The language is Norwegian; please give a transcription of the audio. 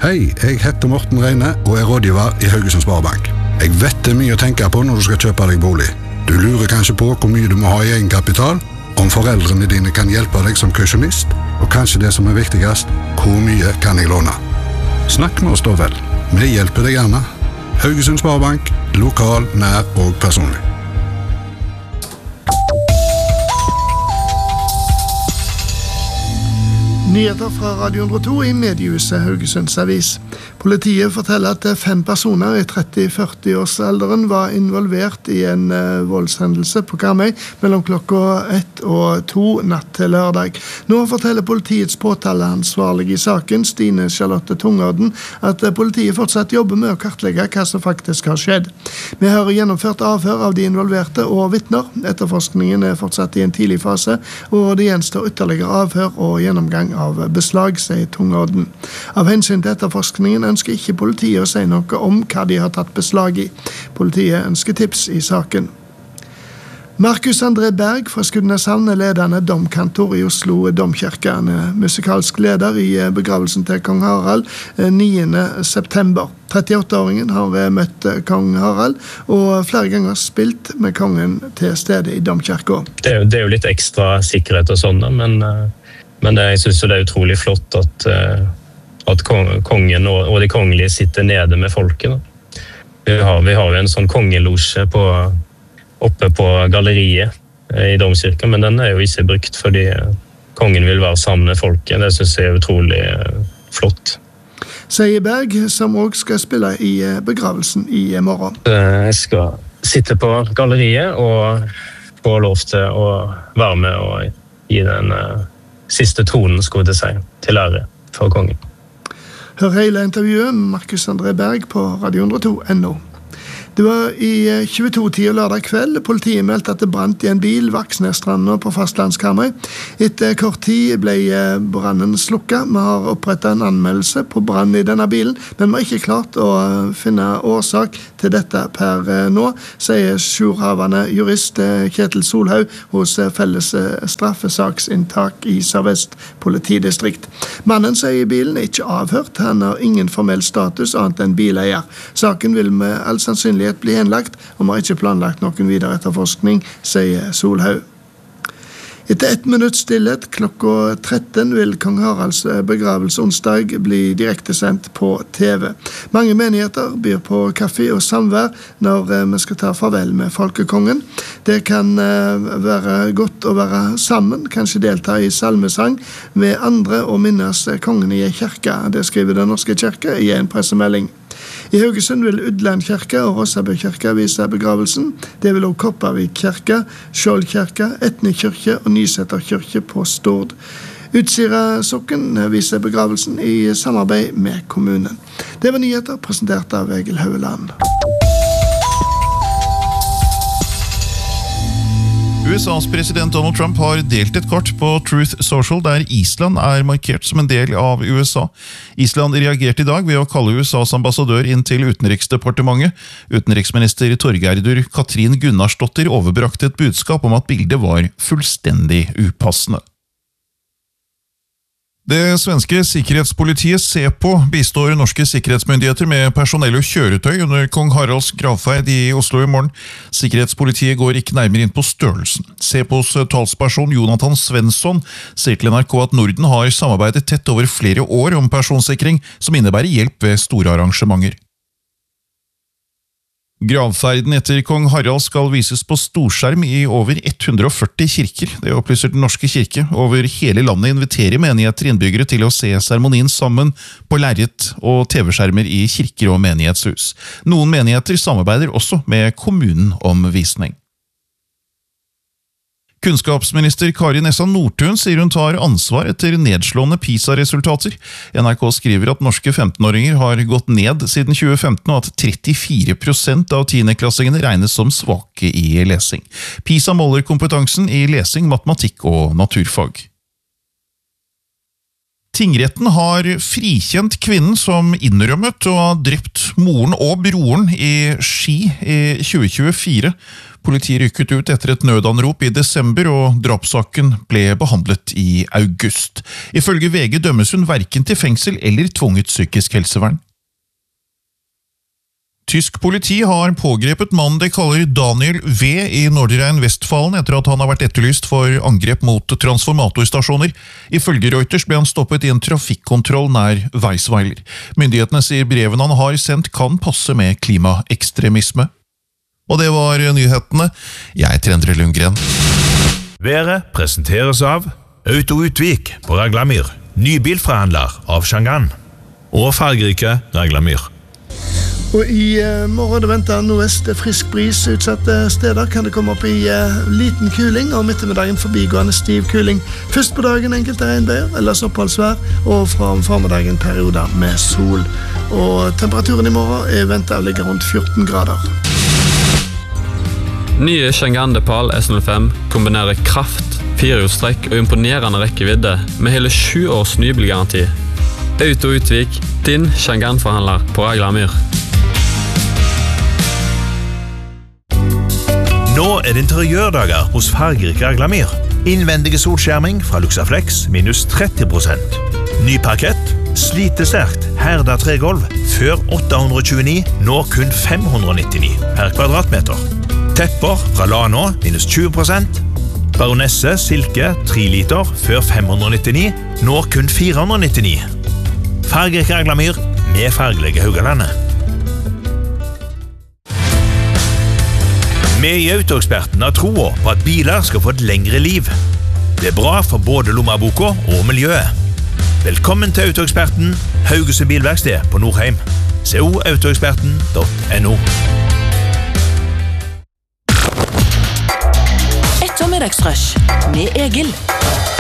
Hei, jeg heter Morten Reine og er rådgiver i Haugesund Sparebank. Jeg vet det er mye å tenke på når du skal kjøpe deg bolig. Du lurer kanskje på hvor mye du må ha i egenkapital, om foreldrene dine kan hjelpe deg som kausjonist, og kanskje det som er viktigst, hvor mye kan jeg låne? Snakk med oss da vel. Vi hjelper deg gjerne. Haugesund Sparebank, lokal, nær og personlig. Nyheter fra Radio 102 i mediehuset Haugesunds Avis. Politiet forteller at 5 personer i 30-40-årsalderen var involvert i en voldshendelse på Karmøy mellom klokka 1 og 2 natt til lørdag. Nå forteller politiets påtaleansvarlige i saken, Stine Charlotte Tungodden, at politiet fortsatt jobber med å kartlegge hva som faktisk har skjedd. Vi har gjennomført avhør av de involverte og vitner. Etterforskningen er fortsatt i en tidlig fase, og det gjenstår ytterligere avhør og gjennomgang av beslag, sier Tungodden. Av hensyn til etterforskningen ønsker ikke politiet å si noe om hva de har tatt beslag i. Politiet ønsker tips i saken. Markus André Berg fra Skudeneshavn er ledende domkantor i Oslo domkirke. Han er musikalsk leder i begravelsen til kong Harald 9. september. 38-åringen har møtt kong Harald og flere ganger spilt med kongen til stede i domkirka. Det er jo litt ekstra sikkerhet og sånn, men jeg synes det er utrolig flott at kongen og de kongelige sitter nede med folket. Vi har jo en sånn kongelosje oppe på galleriet i domkirken, men den er jo ikke brukt fordi kongen vil være sammen med folket. Det synes jeg er utrolig flott. Sier Berg, som også skal spille i begravelsen i morgen. Jeg skal sitte på galleriet og få lov til å være med og gi den siste tonen, skulle jeg si, til ære for kongen. Hør hele intervjuet med Markus André Berg på radio102.no. Det var i 22-tida lørdag kveld. Politiet meldte at det brant i en bil Vaksnesstranda på fastlandskarmøy. Etter kort tid ble brannen slukket. Vi har opprettet en anmeldelse på brann i denne bilen, men vi har ikke klart å finne årsak til dette per nå, sier jourhavende jurist Kjetil Solhaug hos Felles straffesaksintak i Sør-Vest politidistrikt. Mannen sier bilen er ikke avhørt. Han har ingen formell status annet enn bileier. Saken vil med all sannsynlighet bli henlagt, og vi har ikke planlagt noen videre etterforskning, sier Solhaug. Etter 1 minutt stillhet klokka 13 vil kong Haralds begravelse onsdag bli direktesendt på TV. Mange menigheter byr på kaffe og samvær når vi skal ta farvel med folkekongen. Det kan være godt å være sammen, kanskje delta i salmesang med andre og minnes kongen i kirka. Det skriver Den norske kirke i en pressemelding. I Haugesund vil Udland kirke og Rossabø kirke vise begravelsen. Det vil også Kopervik kirke, Skjold kirke, Etne kirke og Nyseter kirke på Stord. Utsira sokken viser begravelsen i samarbeid med kommunen. Det var nyheter presentert av Egil Haueland. USAs president Donald Trump har delt et kort på Truth Social der Island er markert som en del av USA. Island reagerte i dag ved å kalle USAs ambassadør inn til Utenriksdepartementet. Utenriksminister Torgerdur Katrin Gunnarsdottir overbrakte et budskap om at bildet var fullstendig upassende. Det svenske sikkerhetspolitiet SEPO bistår norske sikkerhetsmyndigheter med personell og kjøretøy under kong Haralds gravferd i Oslo i morgen. Sikkerhetspolitiet går ikke nærmere inn på størrelsen. SEPOs talsperson Jonathan Svensson sier til NRK at Norden har samarbeidet tett over flere år om personsikring som innebærer hjelp ved store arrangementer. Gravferden etter kong Harald skal vises på storskjerm i over 140 kirker. Det opplyser Den norske kirke. Over hele landet inviterer menigheter innbyggere til å se seremonien sammen på lerret og TV-skjermer i kirker og menighetshus. Noen menigheter samarbeider også med kommunen om visning. Kunnskapsminister Kari Nessa Nordtun sier hun tar ansvar etter nedslående PISA-resultater. NRK skriver at norske 15-åringer har gått ned siden 2015, og at 34% av 10-klassingene regnes som svake i lesing. PISA måler kompetansen i lesing, matematikk og naturfag. Tingretten har frikjent kvinnen som innrømmet å ha drept moren og broren i Ski i 2024. Politiet rykket ut etter et nødanrop i desember, og drapssaken ble behandlet i august. Ifølge VG dømmes hun hverken til fengsel eller tvunget psykisk helsevern. Tysk politi har pågrepet mannen de kaller Daniel V. i Nordrhein-Westfalen etter at han har vært etterlyst for angrep mot transformatorstasjoner. Ifølge Reuters ble han stoppet i en trafikkontroll nær Weisweiler. Myndighetene sier brevene han har sendt kan passe med klimaekstremisme. Og det var nyhetene. Jeg heter Endre Lundgren. Været presenteres av Auto Utvik på Raglamyr, nybilforhandler av Shangan, og fargerike Raglamyr. Og i morgen det venter nordvest frisk bris. Utsatte steder kan det komme opp i liten kuling, og midtmiddagen forbigående stiv kuling. Først på dagen enkelte regnbøyer, ellers oppholdsvær, og fra formiddagen perioder med sol. Og temperaturen i morgen er ventet å ligge rundt 14 grader. Nye Shangan Depal S05 kombinerer kraft, firehjulstrekk og imponerende rekkevidde med hele 7 års nybilgaranti. Auto Utvik, din Shangan-forhandler på Raglamyr. Nå er det interiørdager hos fargerike Raglamyr. Innvendige solskjerming fra Luxaflex minus 30%. Ny parkett, slitesterkt, herda tregolv, før 829, nå kun 599 per kvadratmeter. Tepper fra Lano minus 20%. Baronesse silke 3 liter, før 599, nå kun 499. Fargerike Raglamyr med fargelige Haugalandet. Vi i Autoeksperten har troa på at biler skal få et lengre liv. Det er bra for både lommeboka og miljøet. Velkommen til Autoeksperten, Haugesund Bilverksted på Nordheim. co.autoeksperten.no. Ettermiddagsrush med Egil.